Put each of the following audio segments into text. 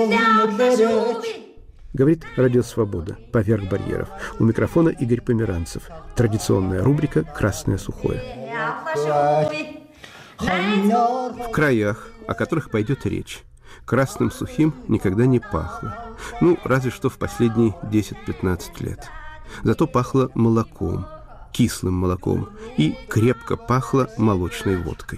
Говорит Радио Свобода. Поверх барьеров. У микрофона Игорь Померанцев. Традиционная рубрика «Красное сухое». В краях, о которых пойдет речь, красным сухим никогда не пахло. Ну, разве что в последние 10-15 лет. Зато пахло молоком, кислым молоком, и крепко пахло молочной водкой.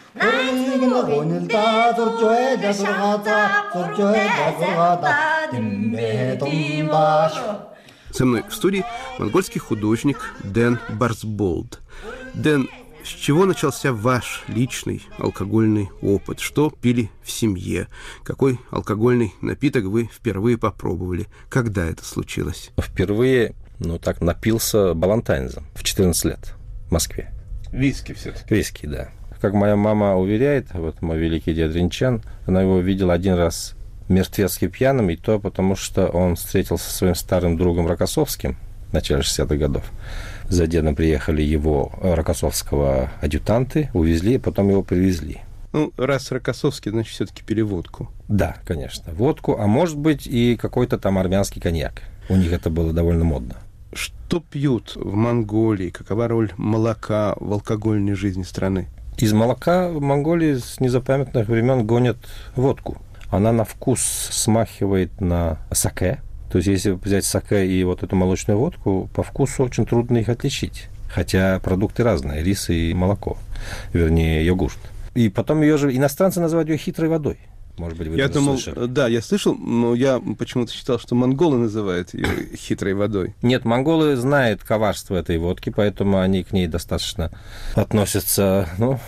Со мной в студии монгольский художник Дэн Барсболд. Дэн, с чего начался ваш личный алкогольный опыт? Что пили в семье? Какой алкогольный напиток вы впервые попробовали? Когда это случилось? Впервые, напился балантайнзом в 14 лет в Москве. Виски все-таки? Виски, да. Как моя мама уверяет, мой великий дед Ринчан, она его видела один раз мертвецки пьяным, и то потому, что он встретился со своим старым другом Рокоссовским в начале 60-х годов. За дедом приехали его рокоссовского адъютанты, увезли, а потом его привезли. Раз Рокоссовский, значит, все-таки пили водку. Да, конечно, водку, а может быть и какой-то там армянский коньяк. У них это было довольно модно. Что пьют в Монголии? Какова роль молока в алкогольной жизни страны? Из молока в Монголии с незапамятных времен гонят водку. Она на вкус смахивает на саке. То есть, если взять саке и эту молочную водку, по вкусу очень трудно их отличить. Хотя продукты разные, рис и молоко. Вернее, йогурт. И потом ее же иностранцы называют ее хитрой водой. Может быть, вы я думал, слышали. Да, я слышал, но я почему-то считал, что монголы называют ее хитрой водой. Нет, монголы знают коварство этой водки, поэтому они к ней достаточно относятся,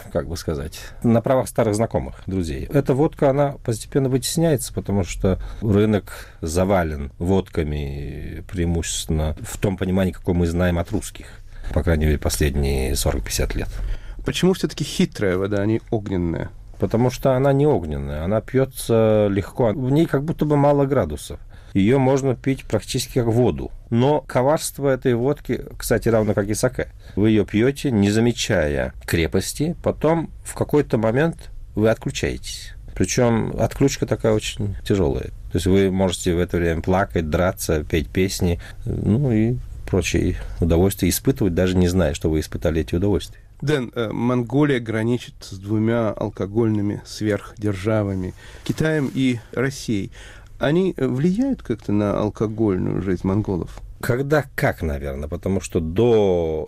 на правах старых знакомых, друзей. Эта водка, она постепенно вытесняется, потому что рынок завален водками преимущественно в том понимании, какое мы знаем от русских, по крайней мере, последние 40-50 лет. Почему все-таки хитрая вода, а не огненная? Потому что она не огненная, она пьется легко, в ней как будто бы мало градусов. Ее можно пить практически как воду. Но коварство этой водки, кстати, равно как и саке. Вы ее пьете, не замечая крепости, потом в какой-то момент вы отключаетесь. Причем отключка такая очень тяжелая. То есть вы можете в это время плакать, драться, петь песни, и прочие удовольствия испытывать, даже не зная, что вы испытали эти удовольствия. Дэн, Монголия граничит с двумя алкогольными сверхдержавами, Китаем и Россией. Они влияют как-то на алкогольную жизнь монголов? Когда как, наверное, потому что до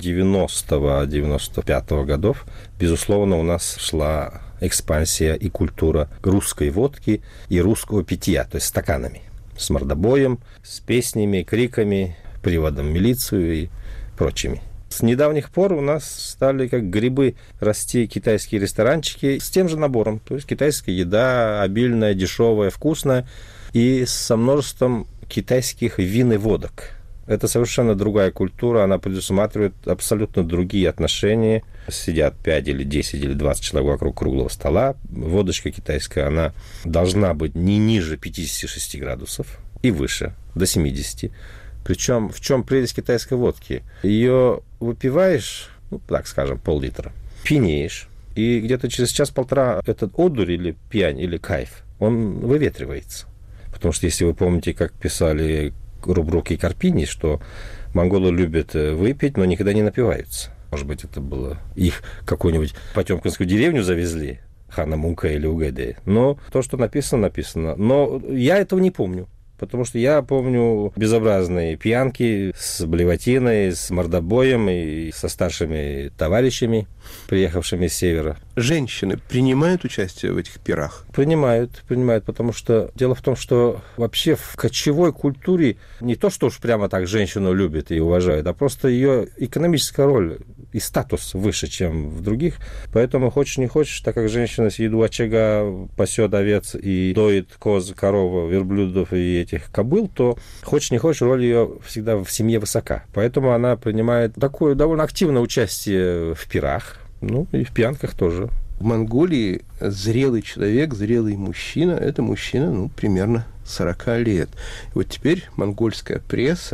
90-95 годов, безусловно, у нас шла экспансия и культура русской водки и русского питья, то есть стаканами, с мордобоем, с песнями, криками, приводом в милицию и прочими. С недавних пор у нас стали как грибы расти китайские ресторанчики с тем же набором. То есть китайская еда обильная, дешевая, вкусная и со множеством китайских вин и водок. Это совершенно другая культура, она предусматривает абсолютно другие отношения. Сидят 5 или 10 или 20 человек вокруг круглого стола. Водочка китайская, она должна быть не ниже 56 градусов и выше, до 70. Причем в чем прелесть китайской водки? Ее выпиваешь, так скажем, пол-литра, пьянеешь, и где-то через час-полтора этот одурь или пьянь, или кайф, он выветривается. Потому что, если вы помните, как писали Рубрук и Карпини, что монголы любят выпить, но никогда не напиваются. Может быть, это было их какую-нибудь потемкинскую деревню завезли, Хана Мунка или Угэдэ. Но то, что написано, написано. Но я этого не помню. Потому что я помню безобразные пьянки с блевотиной, с мордобоем и со старшими товарищами, приехавшими с севера. Женщины принимают участие в этих пирах? Принимают, потому что дело в том, что вообще в кочевой культуре не то, что уж прямо так женщину любят и уважают, а просто ее экономическая роль и статус выше, чем в других. Поэтому хочешь не хочешь, так как женщина сидит у очага, пасет овец и доит коз, корову, верблюдов и этих кобыл, то хочешь не хочешь, роль ее всегда в семье высока. Поэтому она принимает такое довольно активное участие в пирах, и в пьянках тоже. В Монголии зрелый человек, зрелый мужчина, это мужчина, примерно 40 лет. И вот теперь монгольская пресса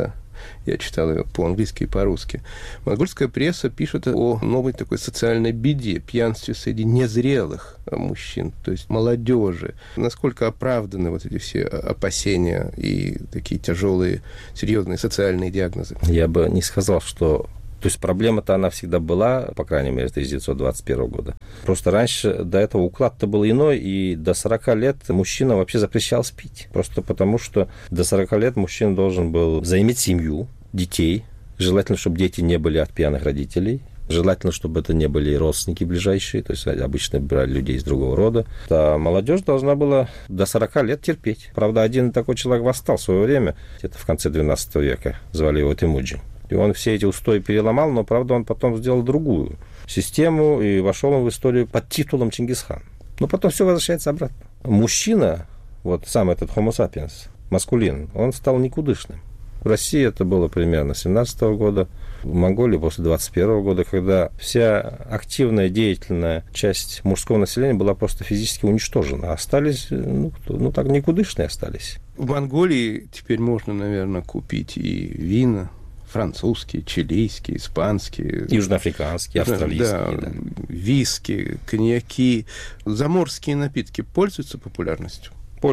Я читал ее по-английски и по-русски. Монгольская пресса пишет о новой такой социальной беде, пьянстве среди незрелых мужчин, то есть молодежи. Насколько оправданы вот эти все опасения и такие тяжелые, серьезные социальные диагнозы? Я бы не сказал, что... То есть проблема-то она всегда была, по крайней мере, с 1921 года. Просто раньше до этого уклад-то был иной, и до 40 лет мужчина вообще запрещалось пить. Просто потому, что до 40 лет мужчина должен был заиметь семью, детей. Желательно, чтобы дети не были от пьяных родителей. Желательно, чтобы это не были родственники ближайшие, то есть обычно брали людей из другого рода. А молодежь должна была до 40 лет терпеть. Правда, один такой человек восстал в свое время, где-то в конце 12 века, звали его Темуджин. И он все эти устои переломал, но, правда, он потом сделал другую систему и вошел в историю под титулом Чингисхан. Но потом все возвращается обратно. Мужчина, вот сам этот Homo sapiens, маскулин, он стал никудышным. В России это было примерно с 17 года, в Монголии после 21 года, когда вся активная, деятельная часть мужского населения была просто физически уничтожена. Остались, так никудышные остались. В Монголии теперь можно, наверное, купить и вина, французские, чилийские, испанские. Южноафриканские, австралийские. Да. Виски, коньяки. Заморские напитки пользуются популярностью?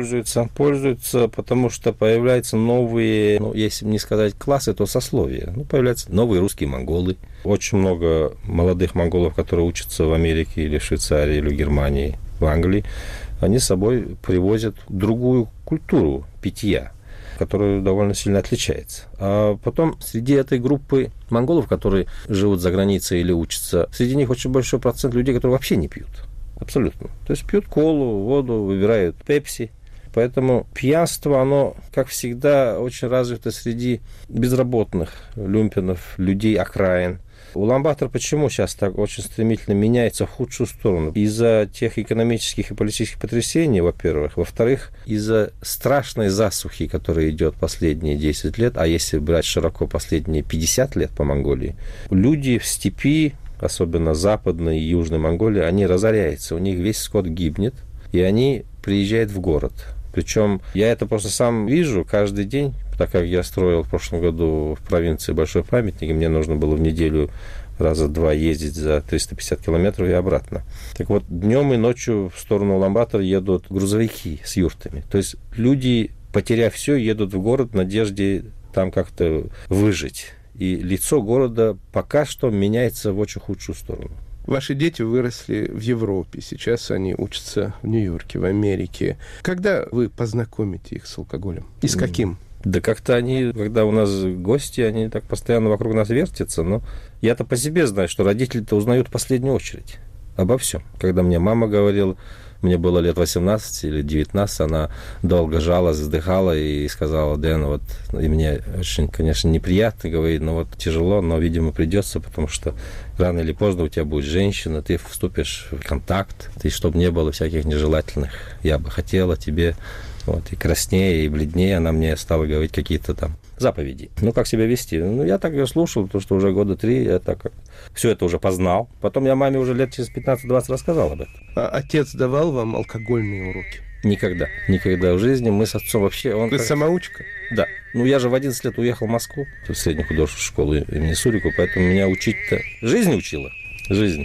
Пользуются, потому что появляются новые, если не сказать классы, то сословия. Появляются новые русские монголы. Очень много молодых монголов, которые учатся в Америке или в Швейцарии, или в Германии, в Англии. Они с собой привозят другую культуру питья, которая довольно сильно отличается. А потом среди этой группы монголов, которые живут за границей или учатся, среди них очень большой процент людей, которые вообще не пьют. Абсолютно. То есть пьют колу, воду, выбирают пепси. Поэтому пьянство, оно, как всегда, очень развито среди безработных, люмпинов, людей окраин. Улан-Батор почему сейчас так очень стремительно меняется в худшую сторону? Из-за тех экономических и политических потрясений, во-первых. Во-вторых, из-за страшной засухи, которая идет последние 10 лет, а если брать широко последние 50 лет по Монголии, люди в степи, особенно западной и южной Монголии, они разоряются, у них весь скот гибнет, и они приезжают в город. Причем я это просто сам вижу каждый день, так как я строил в прошлом году в провинции большой памятник, и мне нужно было в неделю раза два ездить за 350 километров и обратно. Так вот, днем и ночью в сторону Улан-Батора едут грузовики с юртами. То есть люди, потеряв все, едут в город в надежде там как-то выжить. И лицо города пока что меняется в очень худшую сторону. Ваши дети выросли в Европе, сейчас они учатся в Нью-Йорке, в Америке. Когда вы познакомите их с алкоголем? И с каким? Да как-то они, когда у нас гости, они так постоянно вокруг нас вертятся. Но я-то по себе знаю, что родители-то узнают в последнюю очередь обо всем. Когда мне мама говорила, мне было лет 18 или 19, она долго жалась, вздыхала и сказала: Дэн, вот, и мне очень, конечно, неприятно говорить, но вот тяжело, но, видимо, придется, потому что рано или поздно у тебя будет женщина, ты вступишь в контакт, и чтобы не было всяких нежелательных, я бы хотела тебе, вот, и краснее, и бледнее она мне стала говорить какие-то там заповеди. Как себя вести? Я так ее слушал, потому что уже года 3 я так все это уже познал. Потом я маме уже лет через 15-20 рассказал об этом. А отец давал вам алкогольные уроки? Никогда. Никогда в жизни. Мы с отцом вообще... Вы самоучка? Да. Я же в 11 лет уехал в Москву, в среднюю художественную школу имени Сурикова, поэтому меня учить-то... Жизнь учила. Жизнь.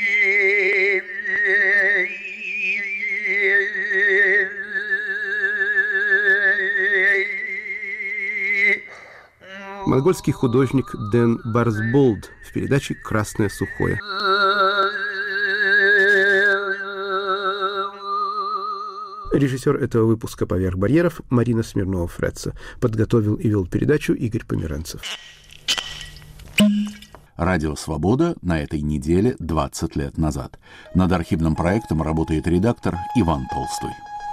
Монгольский художник Дэн Барсболд в передаче «Красное сухое». Режиссер этого выпуска «Поверх барьеров» Марина Смирнова-Фретца. Подготовил и вел передачу Игорь Померанцев. Радио «Свобода» на этой неделе 20 лет назад. Над архивным проектом работает редактор Иван Толстой.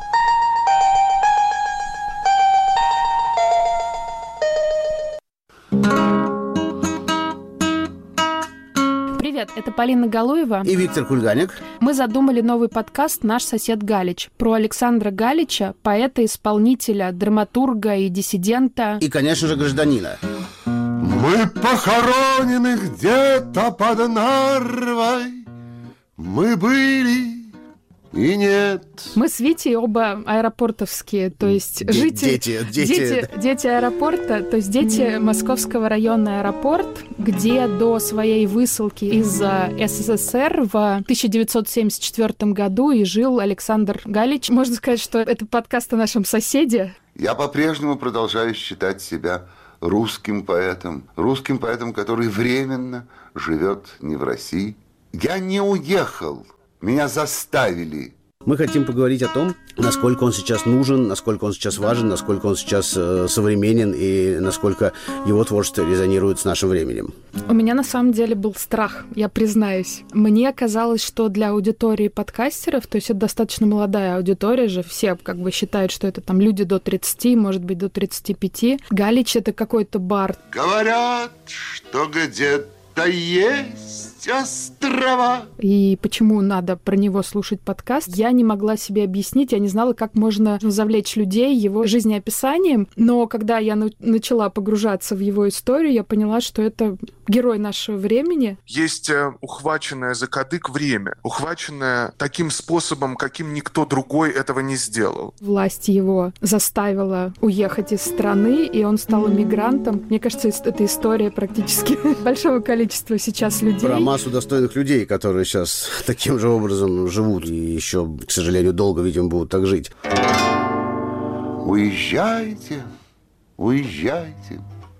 Привет, это Полина Галуева и Виктор Кульганик. Мы задумали новый подкаст «Наш сосед Галич» про Александра Галича, поэта, исполнителя, драматурга и диссидента. И, конечно же, гражданина. Мы похоронены где-то под Нарвой. Мы были и нет. Мы с Витей оба аэропортовские, то есть дети аэропорта, то есть дети Московского района аэропорт, где до своей высылки из СССР в 1974 году и жил Александр Галич. Можно сказать, что это подкаст о нашем соседе. Я по-прежнему продолжаю считать себя русским поэтом, который временно живет не в России. Я не уехал, меня заставили. Мы хотим поговорить о том, насколько он сейчас нужен, насколько он сейчас важен, насколько он сейчас современен и насколько его творчество резонирует с нашим временем. У меня на самом деле был страх, я признаюсь. Мне казалось, что для аудитории подкастеров, то есть это достаточно молодая аудитория же, все как бы считают, что это там люди до 30, может быть, до 35. Галич — это какой-то бард. Говорят, что где-то есть острова. И почему надо про него слушать подкаст, я не могла себе объяснить, я не знала, как можно завлечь людей его жизнеописанием, но когда я начала погружаться в его историю, я поняла, что это герой нашего времени. Есть ухваченное за кадык время, ухваченное таким способом, каким никто другой этого не сделал. Власть его заставила уехать из страны, и он стал эмигрантом. Мне кажется, это история практически большого количества сейчас людей. Про массу достойных людей, которые сейчас таким же образом живут и еще, к сожалению, долго, видимо, будут так жить. Уезжайте, уезжайте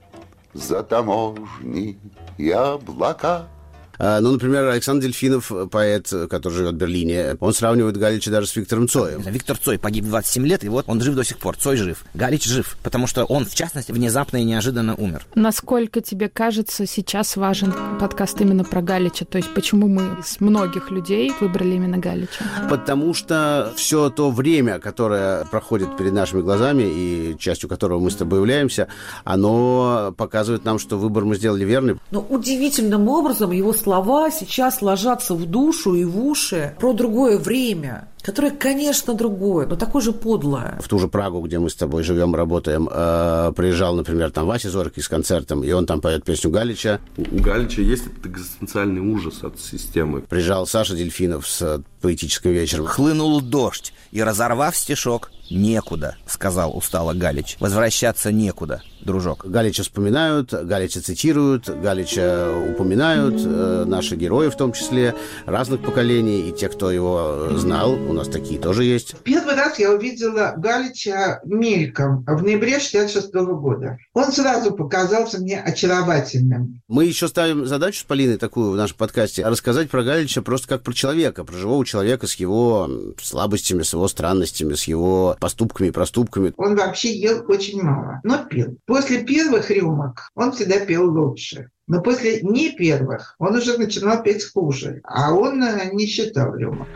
за таможни и облака. Ну, например, Александр Дельфинов, поэт, который живет в Берлине, он сравнивает Галича даже с Виктором Цоем. Виктор Цой погиб в 27 лет, и вот он жив до сих пор. Цой жив. Галич жив, потому что он, в частности, внезапно и неожиданно умер. Насколько тебе кажется, сейчас важен подкаст именно про Галича? То есть почему мы из многих людей выбрали именно Галича? Потому что все то время, которое проходит перед нашими глазами, и частью которого мы с тобой являемся, оно показывает нам, что выбор мы сделали верный. Но удивительным образом его слова сейчас ложатся в душу и в уши про другое время, которое, конечно, другое, но такое же подлое. В ту же Прагу, где мы с тобой живем, работаем, приезжал, например, там Вася Зоркий с концертом, и он там поет песню Галича. У Галича есть этот экзистенциальный ужас от системы. Приезжал Саша Дельфинов с поэтическим вечером. Хлынул дождь, и, разорвав стишок, «Некуда», — сказал устало Галич. «Возвращаться некуда, дружок». Галича вспоминают, Галича цитируют, Галича упоминают, наши герои в том числе, разных поколений, и те, кто его знал, у нас такие тоже есть. Первый раз я увидела Галича мельком в ноябре 1966 года. Он сразу показался мне очаровательным. Мы еще ставим задачу с Полиной такую в нашем подкасте, рассказать про Галича просто как про человека, про живого человека с его слабостями, с его странностями, с его поступками и проступками. Он вообще ел очень мало, но пил. После первых рюмок он всегда пел лучше. Но после не первых он уже начинал петь хуже. А он не считал рюмок.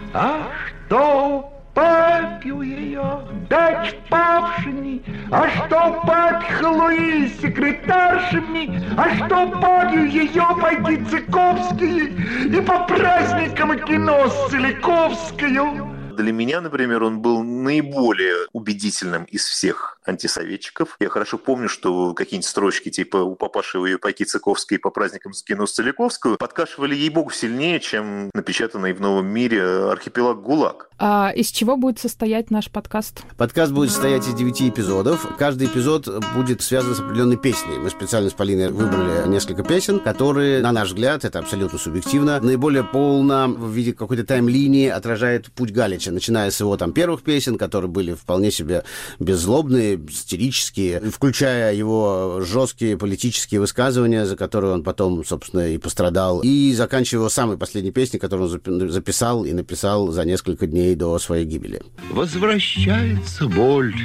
А что попью ее, дать павшими, а что подхлуи секретаршими, а что попью ее, пойти Цыковские и по праздникам кино с Целиковскою. Для меня, например, он был наиболее убедительным из всех антисоветчиков. Я хорошо помню, что какие-нибудь строчки типа «У папаши ее пайки Цыковской по праздникам скину с Целиковскую» подкашивали ей-богу сильнее, чем напечатанный в «Новом мире» архипелаг ГУЛАГ. А из чего будет состоять наш подкаст? Подкаст будет состоять из 9 эпизодов. Каждый эпизод будет связан с определенной песней. Мы специально с Полиной выбрали несколько песен, которые, на наш взгляд, это абсолютно субъективно, наиболее полно в виде какой-то тайм-линии отражает путь Галича, начиная с его там первых песен, которые были вполне себе беззлобные, сатирические, включая его жесткие политические высказывания, за которые он потом, собственно, и пострадал, и заканчивая его самой последней песней, которую он записал и написал за несколько дней до своей гибели. Возвращается боль,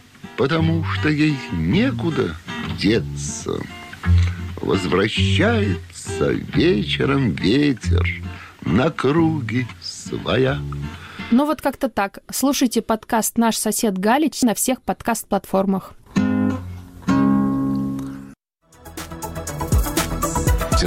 потому что ей некуда деться. Возвращается вечером ветер на круги своя. Ну вот как-то так. Слушайте подкаст «Наш сосед Галич» на всех подкаст-платформах.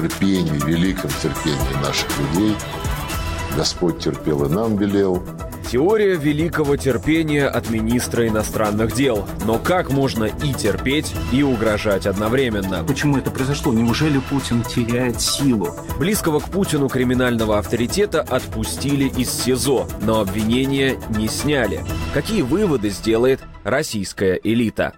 Терпении, великом терпении наших людей Господь терпел и нам велел Теория великого терпения от министра иностранных дел. Но как можно и терпеть, и угрожать одновременно? Почему это произошло? Неужели Путин теряет силу? Близкого к Путину криминального авторитета отпустили из СИЗО, но обвинения не сняли. Какие выводы сделает российская элита?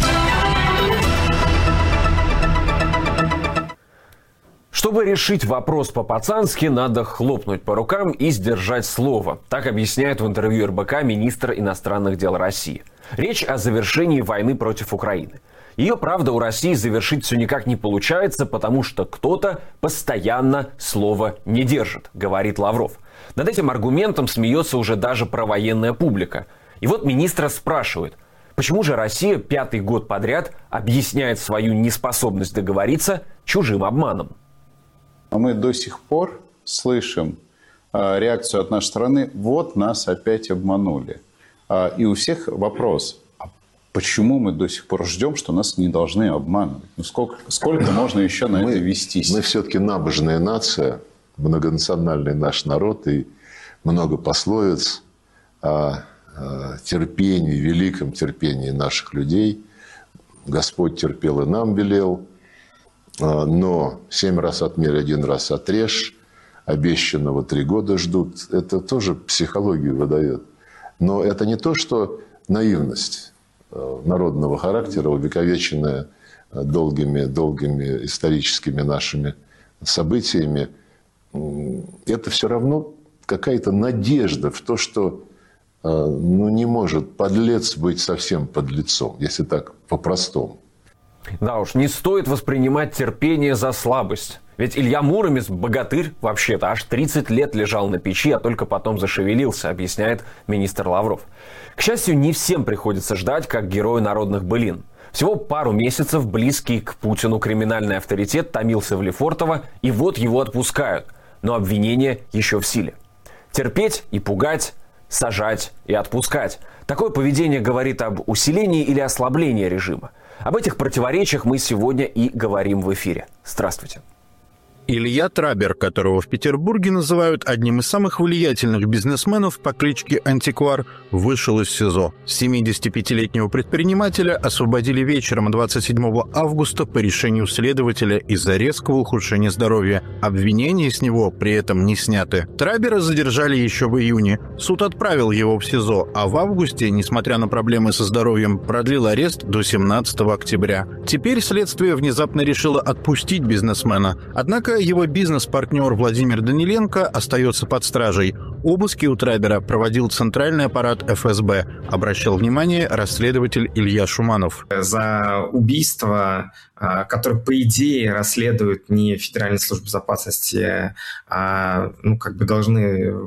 Чтобы решить вопрос по-пацански, надо хлопнуть по рукам и сдержать слово. Так объясняет в интервью РБК министр иностранных дел России. Речь о завершении войны против Украины. Ее, правда, у России завершить все никак не получается, потому что кто-то постоянно слово не держит, говорит Лавров. Над этим аргументом смеется уже даже провоенная публика. И вот министра спрашивают, почему же Россия 5-й год подряд объясняет свою неспособность договориться чужим обманом? Мы до сих пор слышим реакцию от нашей страны: вот нас опять обманули. И у всех вопрос: а почему мы до сих пор ждем, что нас не должны обманывать? Ну, сколько можно еще на это вестись? Мы все-таки набожная нация, многонациональный наш народ, и много пословиц о терпении, великом терпении наших людей. Господь терпел и нам велел. Но 7 раз отмерь, 1 раз отрежь, обещанного 3 года ждут. Это тоже психологию выдает. Но это не то, что наивность народного характера, увековеченная долгими историческими нашими событиями. Это все равно какая-то надежда в то, что не может подлец быть совсем подлецом, если так по-простому. Да уж, не стоит воспринимать терпение за слабость. Ведь Илья Муромец, богатырь, вообще-то аж 30 лет лежал на печи, а только потом зашевелился, объясняет министр Лавров. К счастью, не всем приходится ждать, как герою народных былин. Всего пару месяцев близкий к Путину криминальный авторитет томился в Лефортово, и вот его отпускают. Но обвинения еще в силе. Терпеть и пугать, сажать и отпускать. Такое поведение говорит об усилении или ослаблении режима. Об этих противоречиях мы сегодня и говорим в эфире. Здравствуйте. Илья Трабер, которого в Петербурге называют одним из самых влиятельных бизнесменов по кличке Антиквар, вышел из СИЗО. 75-летнего предпринимателя освободили вечером 27 августа по решению следователя из-за резкого ухудшения здоровья. Обвинения с него при этом не сняты. Трабера задержали еще в июне. Суд отправил его в СИЗО, а в августе, несмотря на проблемы со здоровьем, продлил арест до 17 октября. Теперь следствие внезапно решило отпустить бизнесмена. Однако его бизнес-партнер Владимир Даниленко остается под стражей. Обыски у Трабера проводил центральный аппарат ФСБ, обращал внимание расследователь Илья Шуманов. За убийство, которое, по идее, расследует не Федеральная служба безопасности, а должны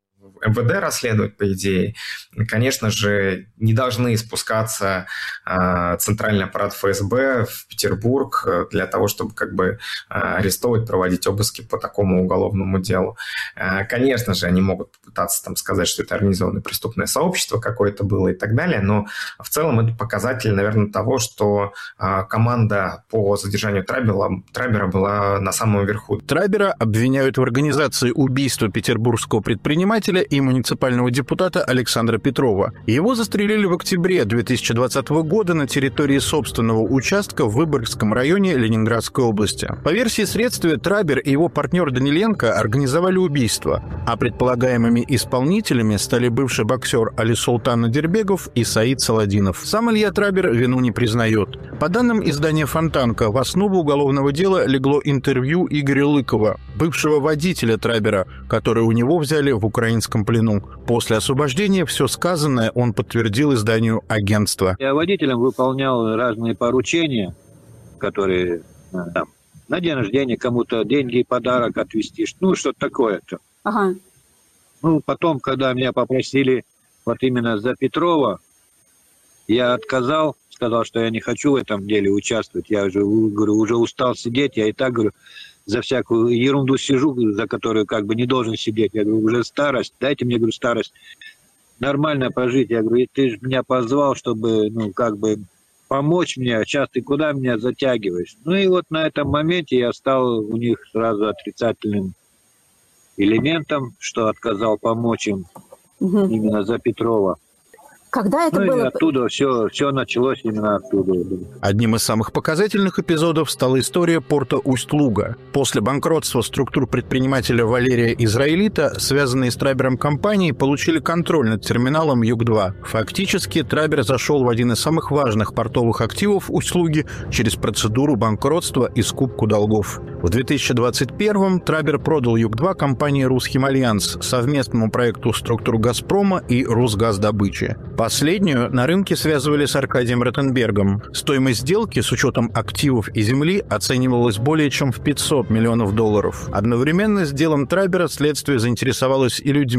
МВД расследовать, по идее, конечно же, не должны спускаться центральный аппарат ФСБ в Петербург для того, чтобы арестовывать, проводить обыски по такому уголовному делу. Конечно же, они могут попытаться сказать, что это организованное преступное сообщество какое-то было и так далее, но в целом это показатель, наверное, того, что команда по задержанию Трабера была на самом верху. Трабера обвиняют в организации убийства петербургского предпринимателя и муниципального депутата Александра Петрова. Его застрелили в октябре 2020 года на территории собственного участка в Выборгском районе Ленинградской области. По версии следствия, Трабер и его партнер Даниленко организовали убийство, а предполагаемыми исполнителями стали бывший боксер Али-Султан Надирбегов и Саид Саладинов. Сам Илья Трабер вину не признает. По данным издания «Фонтанка», в основу уголовного дела легло интервью Игоря Лыкова, бывшего водителя Трабера, который у него взяли в украинском плену. После освобождения все сказанное он подтвердил изданию агентства. Я водителем выполнял разные поручения, которые на день рождения кому-то деньги, подарок отвезти, что-то такое-то. Ага. Потом, когда меня попросили вот именно за Петрова, я отказал, сказал, что я не хочу в этом деле участвовать. Я уже, говорю, уже устал сидеть, я и так, говорю, за всякую ерунду сижу, за которую не должен сидеть. Я говорю, уже старость, дайте мне, говорю, старость нормально прожить. Я говорю, ты же меня позвал, чтобы, помочь мне, сейчас ты куда меня затягиваешь? И вот на этом моменте я стал у них сразу отрицательным элементом, что отказал помочь им. именно за Петрова. Когда это было? И оттуда все началось именно оттуда. Одним из самых показательных эпизодов стала история порта Усть-Луга. После банкротства структур предпринимателя Валерия Израилита, связанные с Трабером компании, получили контроль над терминалом Юг-2. Фактически, Трабер зашел в один из самых важных портовых активов Усть-Луги через процедуру банкротства и скупку долгов. В 2021-м Трабер продал Юг-2 компании «Русхим Альянс», совместному проекту структур «Газпрома» и «Росгаздобычи». Последнюю на рынке связывали с Аркадием Ротенбергом. Стоимость сделки с учетом активов и земли оценивалась более чем в $500 миллионов. Одновременно с делом Трабера следствие заинтересовалось и людьми,